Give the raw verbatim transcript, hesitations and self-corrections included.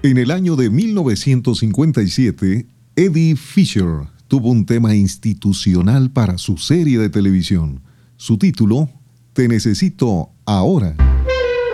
En el año de mil novecientos cincuenta y siete, Eddie Fisher tuvo un tema institucional para su serie de televisión. Su título, Te necesito ahora.